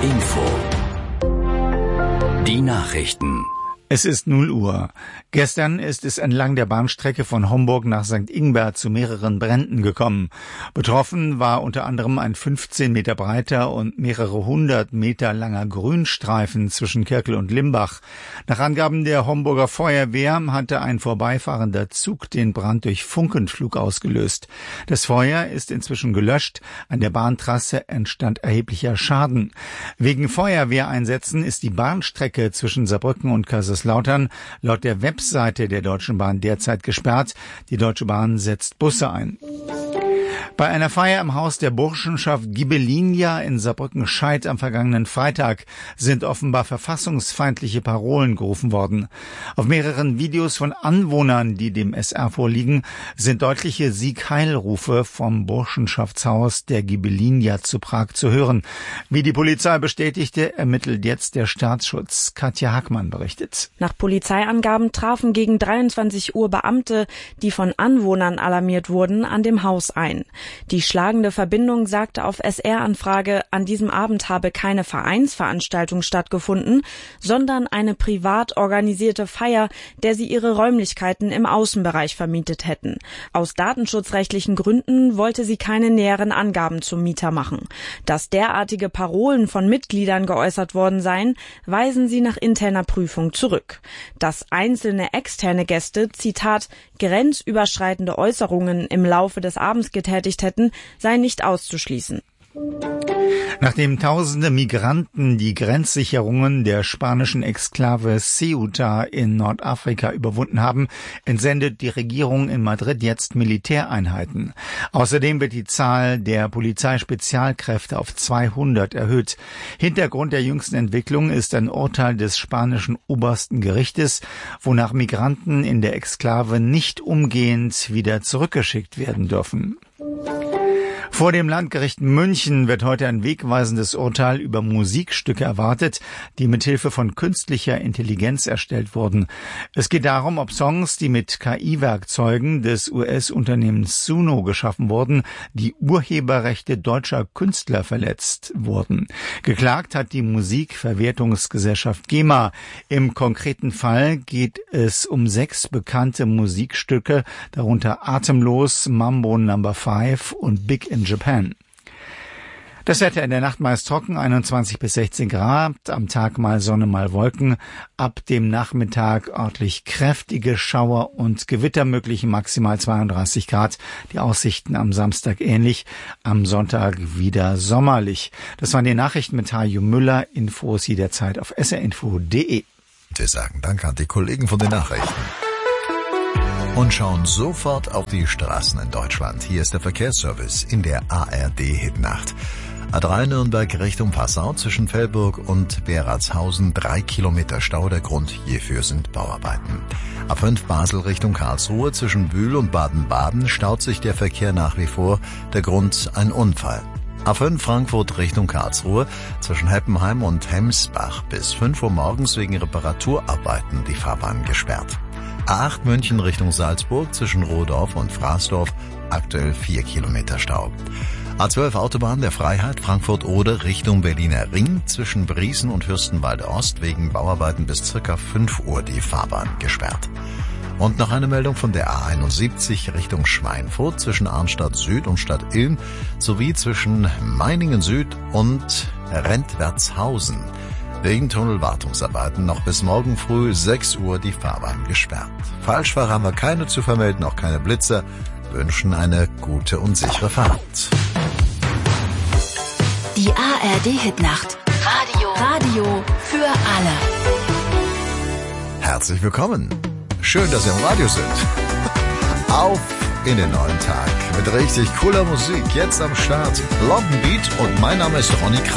Info. Die Nachrichten. Es ist 0 Uhr. Gestern ist es entlang der Bahnstrecke von Homburg nach St. Ingbert zu mehreren Bränden gekommen. Betroffen war unter anderem ein 15 Meter breiter und mehrere 100 Meter langer Grünstreifen zwischen Kirkel und Limbach. Nach Angaben der Homburger Feuerwehr hatte ein vorbeifahrender Zug den Brand durch Funkenflug ausgelöst. Das Feuer ist inzwischen gelöscht. An der Bahntrasse entstand erheblicher Schaden. Wegen Feuerwehreinsätzen ist die Bahnstrecke zwischen Saarbrücken und Kaiserslautern laut der Webseite der Deutschen Bahn derzeit gesperrt. Die Deutsche Bahn setzt Busse ein. Bei einer Feier im Haus der Burschenschaft Ghibellinia in Saarbrücken-Scheid am vergangenen Freitag sind offenbar verfassungsfeindliche Parolen gerufen worden. Auf mehreren Videos von Anwohnern, die dem SR vorliegen, sind deutliche Sieg-Heil-Rufe vom Burschenschaftshaus der Ghibellinia zu Prag zu hören. Wie die Polizei bestätigte, ermittelt jetzt der Staatsschutz. Katja Hackmann berichtet. Nach Polizeiangaben trafen gegen 23 Uhr Beamte, die von Anwohnern alarmiert wurden, an dem Haus ein. Die schlagende Verbindung sagte auf SR-Anfrage, an diesem Abend habe keine Vereinsveranstaltung stattgefunden, sondern eine privat organisierte Feier, der sie ihre Räumlichkeiten im Außenbereich vermietet hätten. Aus datenschutzrechtlichen Gründen wollte sie keine näheren Angaben zum Mieter machen. Dass derartige Parolen von Mitgliedern geäußert worden seien, weisen sie nach interner Prüfung zurück. Dass einzelne externe Gäste, Zitat, grenzüberschreitende Äußerungen im Laufe des Abends getätigt hätten, sei nicht auszuschließen. Nachdem tausende Migranten die Grenzsicherungen der spanischen Exklave Ceuta in Nordafrika überwunden haben, entsendet die Regierung in Madrid jetzt Militäreinheiten. Außerdem wird die Zahl der Polizeispezialkräfte auf 200 erhöht. Hintergrund der jüngsten Entwicklung ist ein Urteil des spanischen obersten Gerichtes, wonach Migranten in der Exklave nicht umgehend wieder zurückgeschickt werden dürfen. Vor dem Landgericht München wird heute ein wegweisendes Urteil über Musikstücke erwartet, die mithilfe von künstlicher Intelligenz erstellt wurden. Es geht darum, ob Songs, die mit KI-Werkzeugen des US-Unternehmens Suno geschaffen wurden, die Urheberrechte deutscher Künstler verletzt wurden. Geklagt hat die Musikverwertungsgesellschaft GEMA. Im konkreten Fall geht es um 6 bekannte Musikstücke, darunter Atemlos, Mambo No. 5 und Big in Japan. Das Wetter in der Nacht meist trocken, 21 bis 16 Grad, am Tag mal Sonne, mal Wolken, ab dem Nachmittag örtlich kräftige Schauer und Gewitter möglich, maximal 32 Grad, die Aussichten am Samstag ähnlich, am Sonntag wieder sommerlich. Das waren die Nachrichten mit Hajo Müller, Infos jederzeit auf srinfo.de. Wir sagen Dank an die Kollegen von den Nachrichten. Und schauen sofort auf die Straßen in Deutschland. Hier ist der Verkehrsservice in der ARD-Hitnacht. A3 Nürnberg Richtung Passau zwischen Velburg und Beratshausen 3 Kilometer Stau. Der Grund hierfür sind Bauarbeiten. A5 Basel Richtung Karlsruhe zwischen Bühl und Baden-Baden staut sich der Verkehr nach wie vor. Der Grund ein Unfall. A5 Frankfurt Richtung Karlsruhe zwischen Heppenheim und Hemsbach bis 5 Uhr morgens wegen Reparaturarbeiten die Fahrbahn gesperrt. A8 München Richtung Salzburg zwischen Rohdorf und Fraßdorf aktuell 4 Kilometer Stau. A12 Autobahn der Freiheit Frankfurt-Oder Richtung Berliner Ring zwischen Briesen und Fürstenwalde Ost wegen Bauarbeiten bis circa 5 Uhr die Fahrbahn gesperrt. Und noch eine Meldung von der A71 Richtung Schweinfurt zwischen Arnstadt Süd und Stadt Ilm sowie zwischen Meiningen Süd und Rentwertshausen. Wegen Tunnelwartungsarbeiten noch bis morgen früh 6 Uhr die Fahrbahn gesperrt. Falschfahrer haben wir keine zu vermelden, auch keine Blitzer. Wünschen eine gute und sichere Fahrt. Die ARD-Hitnacht. Radio für alle. Herzlich willkommen. Schön, dass Sie im Radio sind. Auf in den neuen Tag mit richtig cooler Musik. Jetzt am Start London Beat und mein Name ist Ronny Kraus.